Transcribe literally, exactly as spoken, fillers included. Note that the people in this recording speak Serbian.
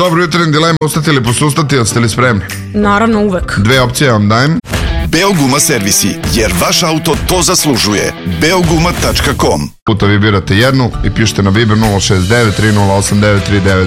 Dobro jutro, dilema ustati ili posustati, jeste li spremni? Naravno, uvek. Dve opcije vam dajem. Beoguma servisi, jer vaš auto to zaslužuje. beoguma tačka com. Puta vi birate jednu i pišete na Viber nula šest devet tri nula osam devet tri devet